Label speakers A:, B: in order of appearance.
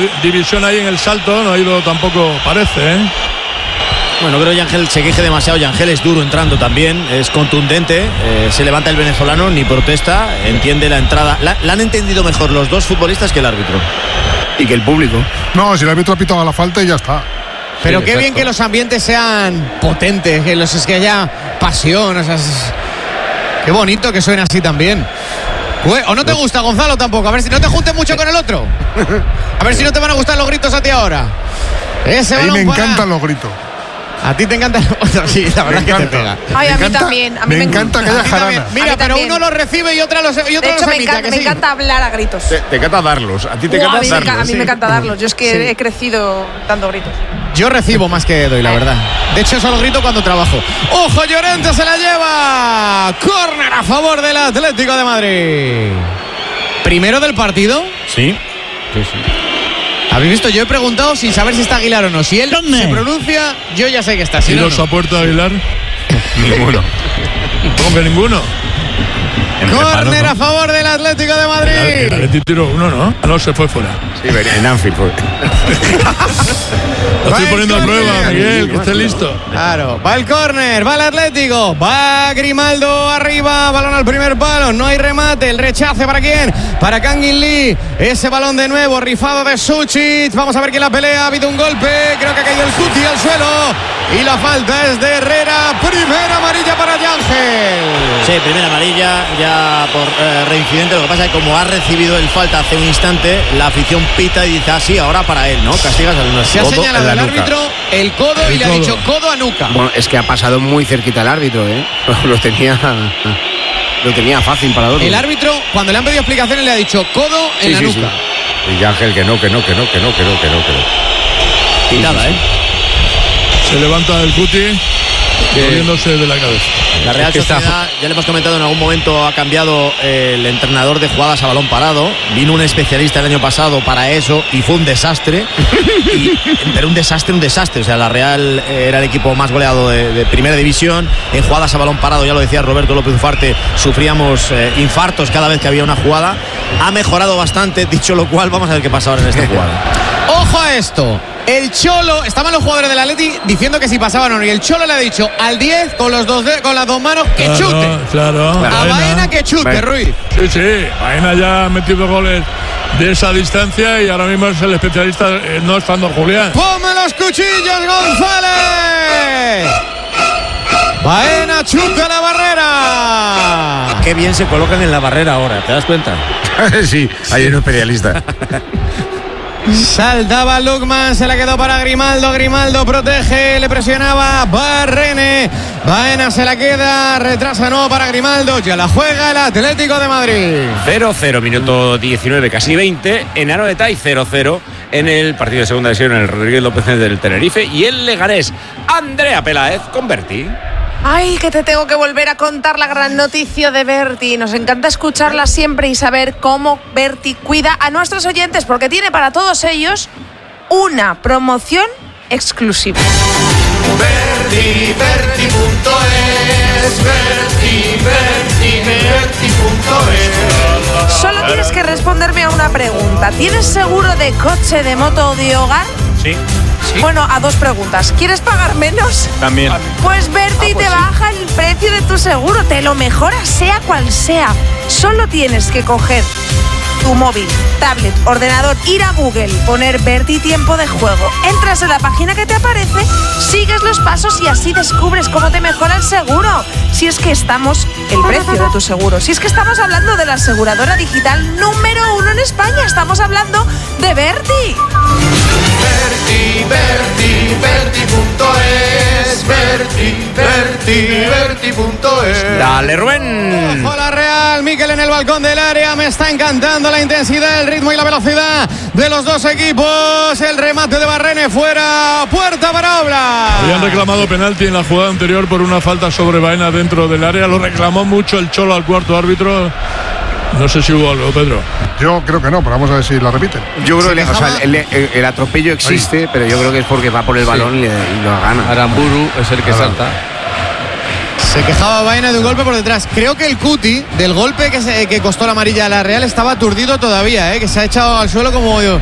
A: división ahí en el salto, no ha ido tampoco, parece, ¿eh?
B: Bueno, creo que Yangel se queje demasiado. Yangel es duro entrando también, es contundente. Se levanta el venezolano, ni protesta, entiende la entrada. La han entendido mejor los dos futbolistas que el árbitro.
C: Y que el público.
D: No, si el árbitro ha pitado la falta y ya está.
E: Pero sí, qué bien que los ambientes sean potentes, es que haya pasión. O sea, qué bonito que suene así también. ¿O no te gusta, Gonzalo, tampoco? A ver si no te juntes mucho con el otro. A ver si no te van a gustar los gritos a ti ahora.
D: A mí me encantan los gritos.
E: A ti te encanta. Sí, la verdad es que te pega.
F: Ay, a mí también.
D: Me encanta que haya jarana.
E: Mira, pero uno los recibe y otro los emite.
F: Me encanta hablar a gritos.
C: Te encanta darlos. A ti te encanta darlos.
F: A mí me encanta darlos. Yo es que he crecido dando gritos.
E: Yo recibo más que doy, la verdad. De hecho, solo grito cuando trabajo. ¡Ojo, Llorente se la lleva! Córner a favor del Atlético de Madrid. ¿Primero del partido?
B: Sí.
E: ¿Habéis visto? Yo he preguntado sin saber si está Aguilar o no. Si él se pronuncia, yo ya sé que está.
A: ¿Y los apuerta Aguilar?
C: Ninguno.
A: ¿Cómo que ninguno?
E: Córner a favor del Atlético de Madrid.
A: El Atlético tiró uno, ¿no? No, se fue fuera.
C: Sí, en Anfield fue.
A: Lo estoy poniendo a prueba, Miguel, que esté listo.
E: Claro, va el córner, va el Atlético, va Grimaldo arriba, balón al primer palo, no hay remate, el rechace ¿para quién? Para Kangin Lee, ese balón de nuevo, rifado de Suchit, vamos a ver quién la pelea, ha habido un golpe, creo que ha caído el Cuti al suelo y la falta es de Herrera, primera amarilla para Yangel.
B: Sí, primera amarilla, ya por reincidente, lo que pasa es que como ha recibido el falta hace un instante, la afición pita y dice así, ahora para él, ¿no? Castigas al nuestro.
E: Se ha señalado el árbitro el codo y le ha dicho codo a nuca.
C: Bueno, es que ha pasado muy cerquita el árbitro, ¿eh? Lo tenía fácil para Dortmund.
E: El árbitro, cuando le han pedido explicaciones, le ha dicho codo en la nuca.
C: Sí. Y Ángel que no.
B: Y nada, ¿eh?
A: Se levanta el Cuti, moviéndose de la cabeza.
B: La Real Sociedad, ya le hemos comentado en algún momento, ha cambiado el entrenador de jugadas a balón parado. Vino un especialista el año pasado para eso y fue un desastre. Pero un desastre. O sea, la Real era el equipo más goleado de primera división. En jugadas a balón parado, ya lo decía Roberto López Ufarte, sufríamos infartos cada vez que había una jugada. Ha mejorado bastante, dicho lo cual, vamos a ver qué pasa ahora en esta jugada.
E: ¡Ojo a esto! El Cholo, estaban los jugadores del Atleti diciendo que si pasaban o no, y el Cholo le ha dicho al 10 con las dos manos que chute.
A: Claro.
E: A Baena que chute, Ruiz.
A: Sí. Baena ya ha metido goles de esa distancia y ahora mismo es el especialista, no estando Julián.
E: ¡Ponme los cuchillos, González! Baena chuta la barrera.
B: Qué bien se colocan en la barrera ahora, ¿te das cuenta?
C: Sí, hay un especialista.
E: Saltaba Lukman, se la quedó para Grimaldo protege, le presionaba Barrene, Baena se la queda, retrasa nuevo para Grimaldo, ya la juega el Atlético de Madrid.
C: 0-0, minuto 19, casi 20, en Anoeta y 0-0 en el partido de segunda división en el Rodríguez López del Tenerife y el Leganés. Andrea Peláez con Berti.
F: Ay, que te tengo que volver a contar la gran noticia de Berti. Nos encanta escucharla siempre y saber cómo Berti cuida a nuestros oyentes, porque tiene para todos ellos una promoción exclusiva.
G: Berti.es, Berti.es.
F: Solo tienes que responderme a una pregunta. ¿Tienes seguro de coche, de moto o de hogar?
B: Sí.
F: Bueno, a dos preguntas. ¿Quieres pagar menos?
B: También.
F: Pues Berti te baja el precio de tu seguro. Te lo mejora sea cual sea. Solo tienes que coger tu móvil, tablet, ordenador, ir a Google, poner Berti tiempo de juego. Entras en la página que te aparece, sigues los pasos y así descubres cómo te mejora el seguro. Si es que estamos, el precio de tu seguro. Si es que estamos hablando de la aseguradora digital número 1 en España. Estamos hablando de Berti.
G: Berti.es.
C: Dale, Rubén.
E: Ojo la Real, Miquel en el balcón del área, me está encantando la intensidad, el ritmo y la velocidad de los dos equipos. El remate de Barrene fuera, puerta para Obra.
A: Habían reclamado penalti en la jugada anterior por una falta sobre Baena dentro del área, lo reclamó mucho el Cholo al cuarto árbitro. No sé si hubo algo, Pedro.
D: Yo creo que no, pero vamos a ver si la repiten.
C: Yo creo que el atropello existe, pero yo creo que es porque va por el balón y lo gana.
H: Aramburu es el que salta.
E: Se quejaba Baena de un golpe por detrás. Creo que el Cuti, del golpe que costó la amarilla a la Real, estaba aturdido todavía, que se ha echado al suelo como